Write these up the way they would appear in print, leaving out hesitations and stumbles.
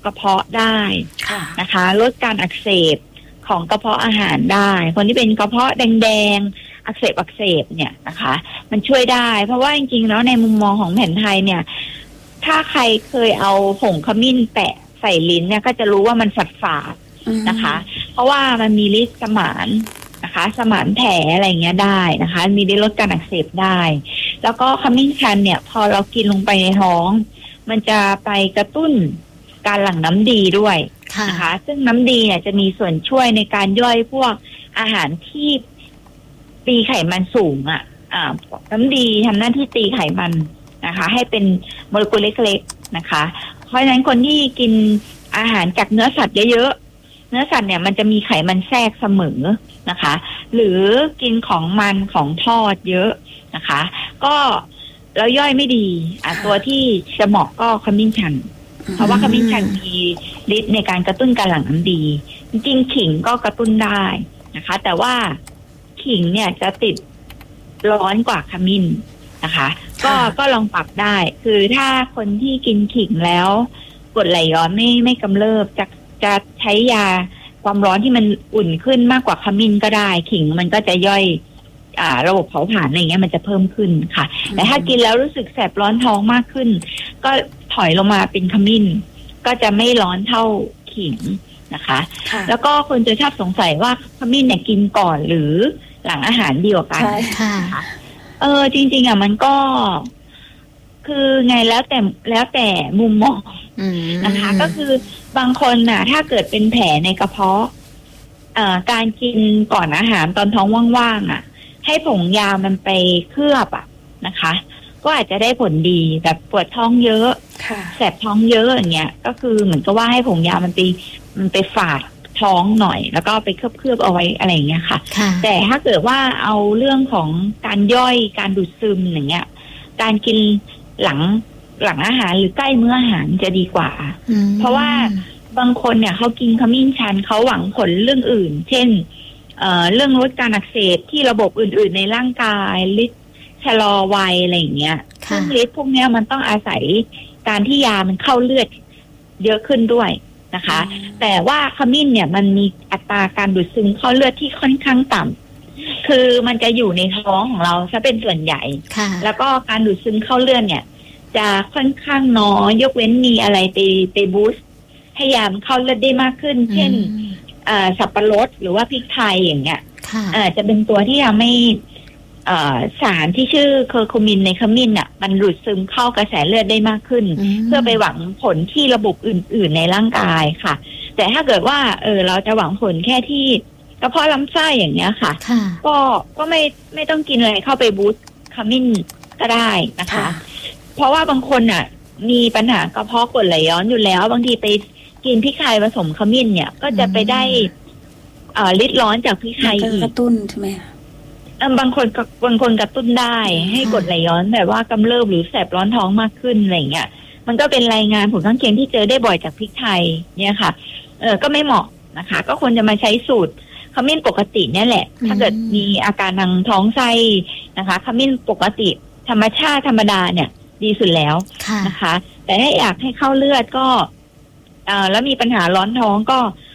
กระเพาะได้นะคะลดการอักเสบของกระเพาะอาหารได้คนที่เป็นกระเพาะแดงๆอักเสบเนี่ยนะคะมันช่วยได้เพราะว่าจริงๆแล้วในมุมมองของแผนไทยเนี่ยถ้าใครเคยเอาผงขมิ้นแปะใส่ลิ้นเนี่ยก็จะรู้ว่ามันฝาดๆนะคะเพราะว่ามันมีฤทธิ์สมานนะคะสมานแผลอะไรเงี้ยได้นะคะมีฤทธิ์ลดการอักเสบได้แล้วก็ขมิ้นชันเนี่ยพอเรากินลงไปในท้องมันจะไปกระตุ้นการหลั่งน้ำดีด้วยนะคะซึ่งน้ำดีเนี่ยจะมีส่วนช่วยในการย่อยพวกอาหารที่ตีไขมันสูงน้ำดีทำหน้าที่ตีไขมันนะคะให้เป็นโมเลกุลเล็กๆนะคะเพราะฉะนั้นคนที่กินอาหารจากเนื้อสัตว์เยอะๆเนื้อสัตว์เนี่ยมันจะมีไขมันแทรกเสมอนะคะหรือกินของมันของทอดเยอะนะคะก็แล้วย่อยไม่ดีตัวที่จะเหมาะก็ขมิ้นชันเพราะว่าขมิ้นชันมีฤทธิ์ในการกระตุ้นการหลั่งน้ำดีจริงๆขิงก็กระตุ้นได้นะคะแต่ว่าขิงเนี่ยจะติดร้อนกว่าขมิ้นนะคะก็ลองปรับได้คือถ้าคนที่กินขิงแล้วกรดไหลย้อนไม่กำเริบจะใช้ยาความร้อนที่มันอุ่นขึ้นมากกว่าขมิ้นก็ได้ขิงมันก็จะย่อยระบบเผาผลาญอะไรเงี้ยมันจะเพิ่มขึ้นค่ะแต่ถ้ากินแล้วรู้สึกแสบร้อนท้องมากขึ้นก็ถอยลงมาเป็นขมิ้นก็จะไม่ร้อนเท่าขิงนะคะแล้วก็คนจะชอบสงสัยว่าขมิ้นเนี่ยกินก่อนหรือหลังอาหารดีกว่ากันค่ะจริงๆมันก็คือไงแล้วแต่มุมมองนะคะก็คือบางคนถ้าเกิดเป็นแผลในกระเพาะการกินก่อนอาหารตอนท้องว่างๆให้ผงยามันไปเคลือบนะคะก็อาจจะได้ผลดีแบบปวดท้องเยอะแสบท้องเยอะอย่างเงี้ยก็คือเหมือนกับว่าให้ผงยามันไปฝาดท้องหน่อยแล้วก็ไปเคลือบเอาไว้อะไรอย่างเงี้ยค่ะแต่ถ้าเกิดว่าเอาเรื่องของการย่อยการดูดซึมอย่างเงี้ยการกินหลังอาหารหรือใกล้มื้ออาหารจะดีกว่าเพราะว่าบางคนเนี่ยเขากินขมิ้นชันเขาหวังผลเรื่องอื่นเช่นเรื่องลดการอักเสบที่ระบบอื่นๆในร่างกายฤทธิ์ชะลอวัยอะไรอย่างเงี้ยซึ่งฤทธิ์พวกนี้มันต้องอาศัยการที่ยามันเข้าเลือดเยอะขึ้นด้วยนะคะแต่ว่าขมิ้นเนี่ยมันมีอัตราการดูดซึมเข้าเลือดที่ค่อนข้างต่ำคือมันจะอยู่ในท้องของเราซะเป็นส่วนใหญ่แล้วก็การดูดซึมเข้าเลือดเนี่ยจะค่อนข้างน้อยยกเว้นมีอะไรไปบูสต์ให้ยามันเข้าเลือดได้มากขึ้นเช่นสับปะรดหรือว่าพริกไทยอย่างเงี้ยจะเป็นตัวที่ทำให้สารที่ชื่อเคอร์คูมินในขมิ้นมันดูดซึมเข้ากระแสเลือดได้มากขึ้นเพื่อไปหวังผลที่ระบบอื่นๆในร่างกายค่ะแต่ถ้าเกิดว่าเราจะหวังผลแค่ที่กระเพาะลำไส้อย่างเงี้ยค่ะก็ไม่ต้องกินอะไรเข้าไปบูสต์ขมิ้นก็ได้นะคะเพราะว่าบางคนมีปัญหากระเพาะกรดไหลย้อนอยู่แล้วบางทีไปกินพริกไทยผสมขมิ้นเนี่ยก็จะไปได้ฤทธิ์ร้อนจากพริกไทยอีกกระตุ้นใช่ไหมบางคนกระตุ้นได้ให้กรดไหลย้อนแบบว่ากำเริบหรือแสบร้อนท้องมากขึ้นอะไรเงี้ยมันก็เป็นรายงานผลข้างเคียงที่เจอได้บ่อยจากพริกไทยเนี่ยค่ะก็ไม่เหมาะนะคะก็ควรจะมาใช้สูตรขมิ้นปกติเนี่ยแหละถ้าเกิดมีอาการทางท้องไส้นะคะขมิ้นปกติธรรมชาติธรรมดาเนี่ยดีสุดแล้วนะคะแต่ถ้าอยากให้เข้าเลือดก็แล้วมีปัญหาร้อนท้อง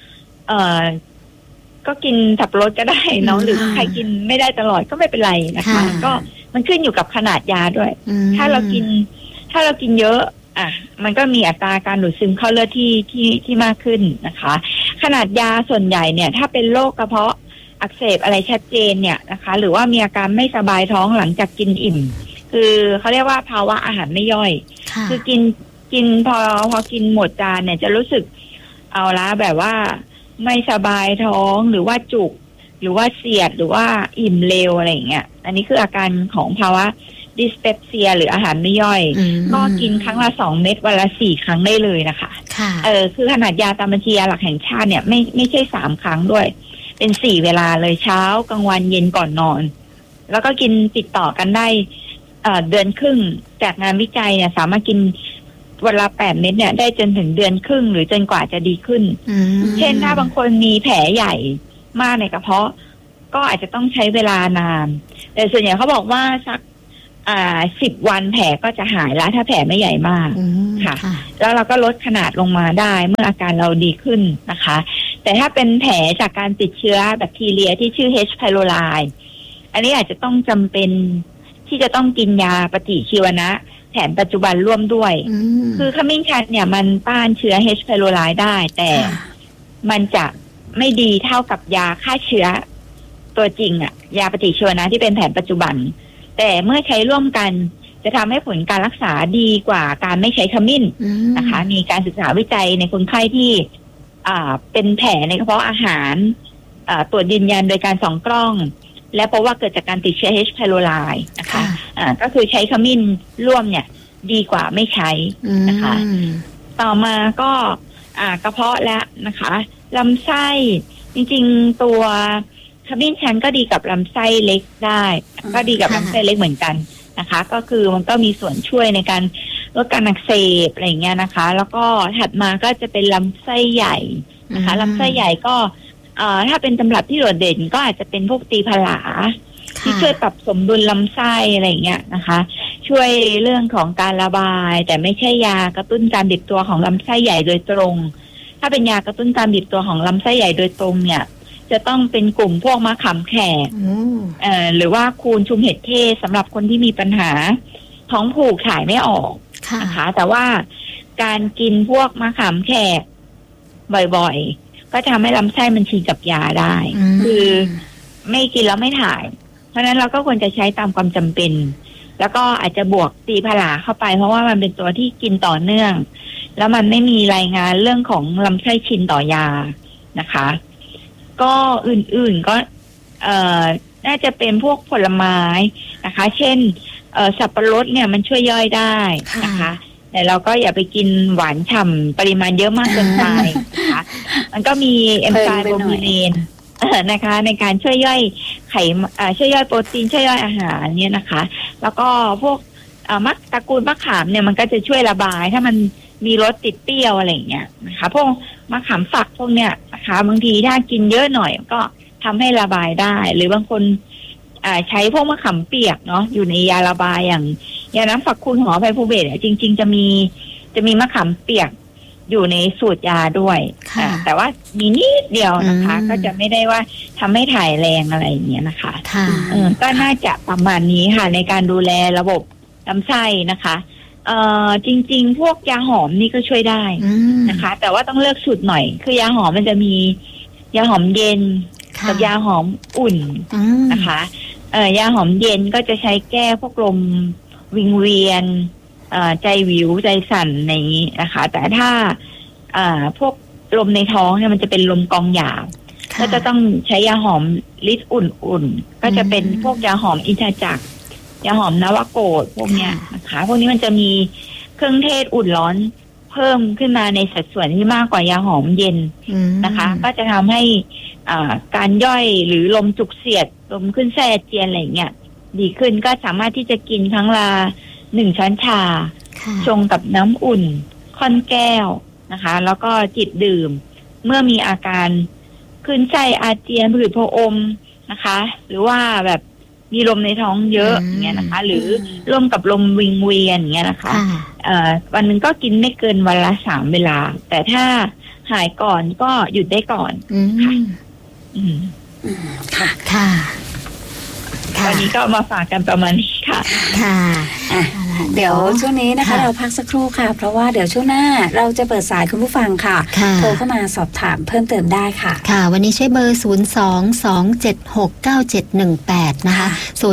ก็กินสับปะรดก็ได้เนาะหรือใครกินไม่ได้ตลอดก็ไม่เป็นไรนะคะก็มันขึ้นอยู่กับขนาดยาด้วยถ้าเรากินเยอะมันก็มีอัตราการดูดซึมเข้าเลือดที่มากขึ้นนะคะขนาดยาส่วนใหญ่เนี่ยถ้าเป็นโรคกระเพาะอักเสบอะไรชัดเจนเนี่ยนะคะหรือว่ามีอาการไม่สบายท้องหลังจากกินอิ่มคือเขาเรียกว่าภาวะอาหารไม่ย่อยคือกินพอกินหมดจานเนี่ยจะรู้สึกเอาละแบบว่าไม่สบายท้องหรือว่าจุกหรือว่าเสียดหรือว่าอิ่มเร็วอะไรอย่างเงี้ยอันนี้คืออาการของภาวะดิสเปปเซียหรืออาหารไม่ย่อยก็กินครั้งละ2 เม็ดวันละ4 ครั้งได้เลยนะคะคือขนาดยาตามบัญชียาหลักแห่งชาติเนี่ยไม่ใช่3 ครั้งด้วยเป็น4 เวลาเลยเช้ากลางวันเย็นก่อนนอนแล้วก็กินติดต่อกันได้เดือนครึ่งจากงานวิจัยเนี่ยสามารถกินวันละ8 เม็ดเนี่ยได้จนถึงเดือนครึ่งหรือจนกว่าจะดีขึ้นเช่นถ้าบางคนมีแผลใหญ่มากในกระเพาะก็อาจจะต้องใช้เวลานานแต่ส่วนใหญ่เขาบอกว่าสัก 10 วันแผลก็จะหายแล้วถ้าแผลไม่ใหญ่มากค่ะแล้วเราก็ลดขนาดลงมาได้เมื่ออาการเราดีขึ้นนะคะแต่ถ้าเป็นแผลจากการติดเชื้อแบคทีเรียที่ชื่อ H. pylori อันนี้อาจจะต้องจำเป็นที่จะต้องกินยาปฏิชีวนะแผนปัจจุบันร่วมด้วยคือขมิ้นชันเนี่ยมันต้านเชื้อ H. pylori ได้แต่มันจะไม่ดีเท่ากับยาฆ่าเชื้อตัวจริงยาปฏิชีวนะที่เป็นแผนปัจจุบันแต่เมื่อใช้ร่วมกันจะทำให้ผลการรักษาดีกว่าการไม่ใช้ขมิ้นนะคะมีการศึกษาวิจัยในคนไข้ที่เป็นแผลในกระเพาะอาหารตรวจยืนยันโดยการส่องกล้องและพบว่าเกิดจากการติดเชื้อ H. pylori นะคะก็คือใช้ขมิ้นร่วมเนี่ยดีกว่าไม่ใช้นะคะต่อมาก็กระเพาะแล้วนะคะลำไส้จริงๆตัวขมิ้นชันก็ดีกับลำไส้เล็กได้ก็ดีกับลำไส้เล็กเหมือนกันนะคะก็คือมันก็มีส่วนช่วยในการลดการอักเสบอะไรอย่างเงี้ยนะคะแล้วก็ถัดมาก็จะเป็นลำไส้ใหญ่นะคะลำไส้ใหญ่ก็ถ้าเป็นตำรับที่โดดเด่นก็อาจจะเป็นพวกตีผลาที่ช่วยปรับสมดุลลำไส้อะไรอย่างเงี้ยนะคะช่วยเรื่องของการระบายแต่ไม่ใช่ยากระตุ้นการบีบตัวของลำไส้ใหญ่โดยตรงถ้าเป็นยากระตุ้นการบีบตัวของลำไส้ใหญ่โดยตรงเนี่ยจะต้องเป็นกลุ่มพวกมะขามแขกหรือว่าคูณชุมเห็ดเทศสำหรับคนที่มีปัญหาท้องผูกถ่ายไม่ออกนะคะแต่ว่าการกินพวกมะขามแขกบ่อยๆก็จะทำให้ลำไส้มันชินกับยาได้คือไม่กินแล้วไม่ถ่ายเพราะฉะนั้นเราก็ควรจะใช้ตามความจำเป็นแล้วก็อาจจะบวกตีผลาเข้าไปเพราะว่ามันเป็นตัวที่กินต่อเนื่องแล้วมันไม่มีรายงานเรื่องของลำไส้ชินต่อยานะคะก็อื่นๆก็น่าจะเป็นพวกผลไม้นะคะเช่นสับปะรดเนี่ยมันช่วยย่อยได้นะคะแต่เราก็อย่าไปกินหวานฉ่ำปริมาณเยอะมากเกินไปนะคะมันก็มีเอนไซม์โบมิเลนนะคะในการช่วยย่อยช่วยย่อยโปรตีนช่วยย่อยอาหารเนี่ยนะคะแล้วก็พวกตระกูลมะขามเนี่ยมันก็จะช่วยระบายถ้ามันมีรสติดเปรี้ยวอะไรอย่างเงี้ยนะคะพวกมะขามฝักพวกเนี้ยนะคะบางทีถ้ากินเยอะหน่อยก็ทำให้ระบายได้หรือบางคนใช้พวกมะขามเปียกเนาะอยู่ในยาระบายอย่างยาน้ำฝักคูณหอไพรูเบตเนี่ยจริงๆจะมีมะขามเปียกอยู่ในสูตรยาด้วยแต่ว่ามีนิดเดียวนะคะก็จะไม่ได้ว่าทำให้ถ่ายแรงอะไรอย่างเงี้ยนะคะก็น่าจะประมาณนี้ค่ะในการดูแลระบบลำไส้นะคะจริงๆพวกยาหอมนี่ก็ช่วยได้นะคะแต่ว่าต้องเลือกสูตรหน่อยคือยาหอมมันจะมียาหอมเย็นกับยาหอมอุ่นนะคะยาหอมเย็นก็จะใช้แก้พวกลมวิงเวียนใจวิวใจสั่นในนี้นะคะแต่ถ้าพวกลมในท้องเนี่ยมันจะเป็นลมกองหยาบก็จะต้องใช้ยาหอมลิตรอุ่นๆก็จะเป็นพวกยาหอมอินทจักรยาหอมนวโกฏพวกเนี้ยนะคะพวกนี้มันจะมีเครื่องเทศอุ่นร้อนเพิ่มขึ้นมาในสัดส่วนที่มากกว่ายาหอมเย็นนะคะก็จะทำให้การย่อยหรือลมจุกเสียดลมขึ้นไส้อาเจียนอะไรเงี้ยดีขึ้นก็สามารถที่จะกินครั้งละ1 ช้อนชาชงกับน้ำอุ่นค่อนแก้วนะคะแล้วก็จิบดื่มเมื่อมีอาการขึ้นไส้อาเจียนผืดพอมนะคะหรือว่าแบบมีลมในท้องเยอะอย่างเงี้ยนะคะหรือร่วมกับลมวิงเวียนอย่างเงี้ยนะคะวันหนึ่งก็กินไม่เกินวันละ3 เวลาแต่ถ้าหายก่อนก็หยุดได้ก่อนค่ะค่ะวันนี้ก็มาฝากกันประมาณนี้ค่ะค่ะเดี๋ยวช่วงนี้นะคะเราพักสักครู่ค่ะเพราะว่าเดี๋ยวช่วงหน้าเราจะเปิดสายคุณผู้ฟังค่ะโทรเข้ามาสอบถามเพิ่มเติมได้ค่ะค่ะวันนี้ใช้เบอร์022769718นะคะ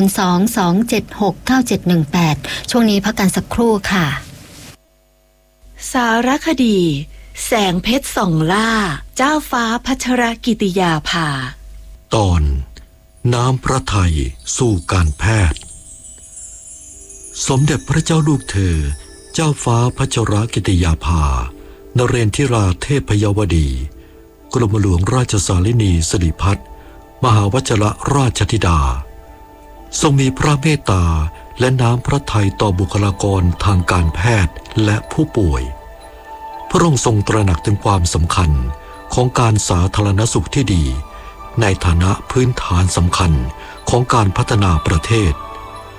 022769718ช่วงนี้พักกันสักครู่ค่ะสารคดีแสงเพชรส่องล่าเจ้าฟ้าพัชรกิติยาภาตอนน้ำพระทัยสู่การแพทย์สมเด็จพระเจ้าลูกเธอเจ้าฟ้าพัชรกิติยาภานเรนทิราเทพยวดีกรมหลวงราชสารินีสิริพัฒน์มหาวชิรราชธิดาทรงมีพระเมตตาและน้ำพระทัยต่อบุคลากรทางการแพทย์และผู้ป่วยพระองค์ทรงตระหนักถึงความสำคัญของการสาธารณสุขที่ดีในฐานะพื้นฐานสำคัญของการพัฒนาประเทศ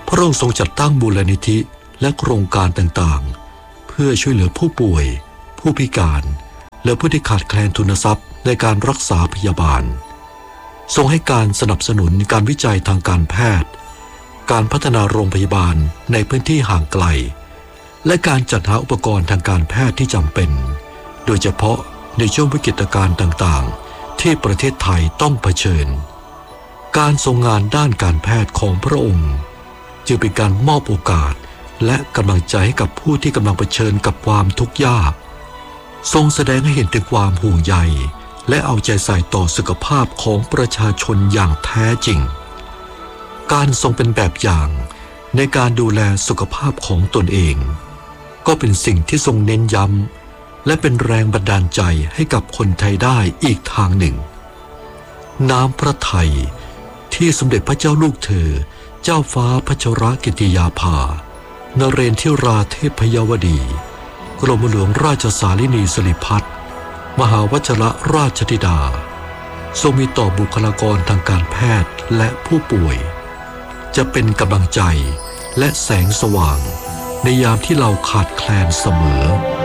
พระองค์ทรงจัดตั้งมูลนิธิและโครงการต่างๆเพื่อช่วยเหลือผู้ป่วยผู้พิการและผู้ที่ขาดแคลนทุนทรัพย์ในการรักษาพยาบาลทรงให้การสนับสนุนการวิจัยทางการแพทย์การพัฒนาโรงพยาบาลในพื้นที่ห่างไกลและการจัดหาอุปกรณ์ทางการแพทย์ที่จำเป็นโดยเฉพาะในช่วงวิกฤตการณ์ต่างๆที่ประเทศไทยต้องเผชิญการทรงงานด้านการแพทย์ของพระองค์จึงเป็นการมอบโอกาสและกำลังใจให้กับผู้ที่กำลังเผชิญกับความทุกข์ยากทรงแสดงให้เห็นถึงความห่วงใยและเอาใจใส่ต่อสุขภาพของประชาชนอย่างแท้จริงการทรงเป็นแบบอย่างในการดูแลสุขภาพของตนเองก็เป็นสิ่งที่ทรงเน้นย้ำและเป็นแรงบันดาลใจให้กับคนไทยได้อีกทางหนึ่งน้ำพระทัยที่สมเด็จพระเจ้าลูกเธอเจ้าฟ้าพัชรกิติยาภานเรนทิราเทพยวดีกรมหลวงราชสารินีสิริพัฒน์มหาวชิรราชธิดาทรงมีต่อบุคลากรทางการแพทย์และผู้ป่วยจะเป็นกำลังใจและแสงสว่างในยามที่เราขาดแคลนเสมอ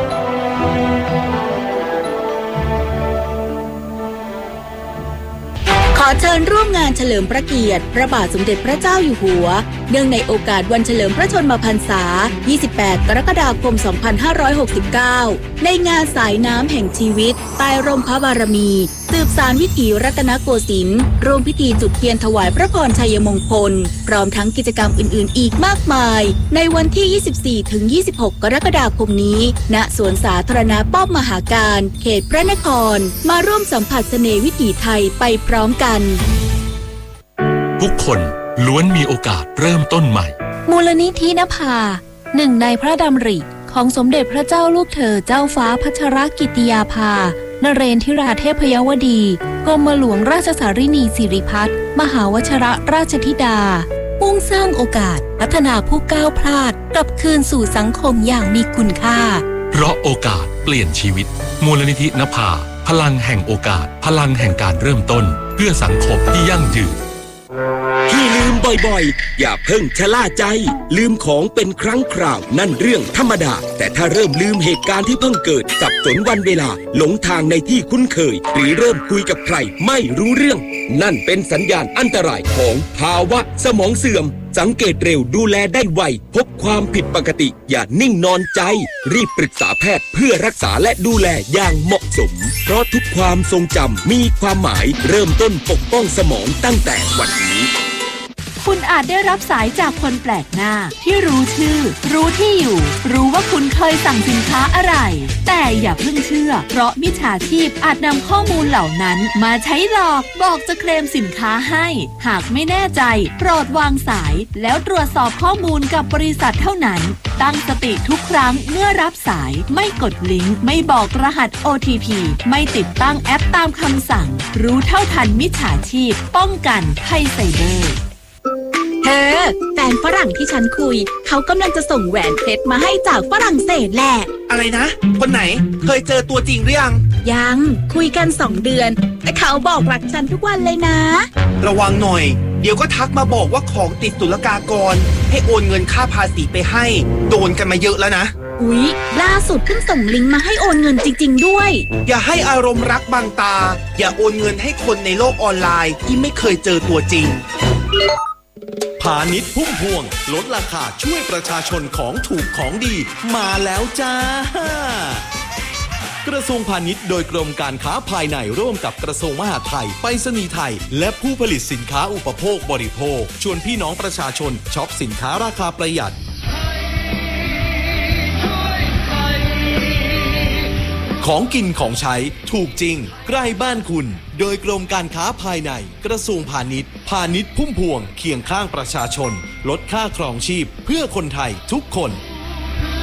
ขอเชิญร่วมงานเฉลิมพระเกียรติพระบาทสมเด็จพระเจ้าอยู่หัวเนื่องในโอกาสวันเฉลิมพระชนมพรรษา 28 กรกฎาคม 2569 ในงานสายน้ำแห่งชีวิตใต้ร่มพระบารมีสืบสานวิถีรัตนโกสินทร์ร่วมพิธีจุดเทียนถวายพระพรชัยมงคลพร้อมทั้งกิจกรรมอื่นๆอีกมากมายในวันที่ 24-26 กรกฎาคมนี้ณสวนสาธารณะป้อมมหาการเขตพระนครมาร่วมสัมผัสเสน่ห์วิถีไทยไปพร้อมกันทุกคนล้วนมีโอกาสเริ่มต้นใหม่มูลนิธินภาหนึ่งในพระดำริของสมเด็จพระเจ้าลูกเธอเจ้าฟ้าพัชรกิติยาภานเรนทิราเทพยวดีกรมหลวงราชสารินีสิริพัฒน์มหาวชิรราชธิดามุ่งสร้างโอกาสพัฒนาผู้ก้าวพลาดกลับคืนสู่สังคมอย่างมีคุณค่าเพราะโอกาสเปลี่ยนชีวิตมูลนิธินภาพลังแห่งโอกาสพลังแห่งการเริ่มต้นเพื่อสังคมที่ยั่งยืนที่ลืมบ่อยๆอย่าเพิ่งชะล่าใจลืมของเป็นครั้งคราวนั่นเรื่องธรรมดาแต่ถ้าเริ่มลืมเหตุการณ์ที่เพิ่งเกิดสับสนวันเวลาหลงทางในที่คุ้นเคยหรือเริ่มคุยกับใครไม่รู้เรื่องนั่นเป็นสัญญาณอันตรายของภาวะสมองเสื่อมสังเกตเร็วดูแลได้ไวพบความผิดปกติอย่านิ่งนอนใจรีบปรึกษาแพทย์เพื่อรักษาและดูแลอย่างเหมาะสมเพราะทุกความทรงจำมีความหมายเริ่มต้นปกป้องสมองตั้งแต่วันนี้คุณอาจได้รับสายจากคนแปลกหน้าที่รู้ชื่อรู้ที่อยู่รู้ว่าคุณเคยสั่งสินค้าอะไรแต่อย่าเพิ่งเชื่อเพราะมิจฉาชีพอาจนำข้อมูลเหล่านั้นมาใช้หลอกบอกจะเคลมสินค้าให้หากไม่แน่ใจโปรดวางสายแล้วตรวจสอบข้อมูลกับบริษัทเท่านั้นตั้งสติทุกครั้งเมื่อรับสายไม่กดลิงก์ไม่บอกรหัส OTP ไม่ติดตั้งแอปตามคำสั่งรู้เท่าทันมิจฉาชีพป้องกันภัยไซเบอร์แฟนฝรั่งที่ฉันคุยเขากำลังจะส่งแหวนเพชรมาให้จากฝรั่งเศสแหละอะไรนะคนไหนเคยเจอตัวจริงหรือยังคุยกัน2 เดือนแต่เขาบอกรักฉันทุกวันเลยนะระวังหน่อยเดี๋ยวก็ทักมาบอกว่าของติดศุลกากรให้โอนเงินค่าภาษีไปให้โดนกันมาเยอะแล้วนะอุ๊ยล่าสุดเพิ่งส่งลิงก์มาให้โอนเงินจริงๆด้วยอย่าให้อารมณ์รักบังตาอย่าโอนเงินให้คนในโลกออนไลน์ที่ไม่เคยเจอตัวจริงพาณิชย์พุ่มพวงลดราคาช่วยประชาชนของถูกของดีมาแล้วจ้ากระทรวงพาณิชย์โดยกรมการค้าภายในร่วมกับกระทรวงมหาดไทยไปรษณีย์ไทยและผู้ผลิตสินค้าอุปโภคบริโภคชวนพี่น้องประชาชนช็อปสินค้าราคาประหยัดของกินของใช้ถูกจริงใกล้บ้านคุณโดยกรมการค้าภายในกระทรวงพาณิชย์พาณิชย์พุ่มพวงเคียงข้างประชาชนลดค่าครองชีพเพื่อคนไทยทุกคน